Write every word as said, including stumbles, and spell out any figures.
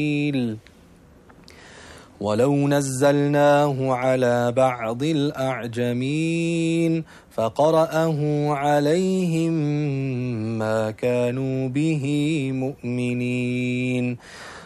ولو نزلناه على بعض الأعجمين فقرأه عليهم ما كانوا به مؤمنين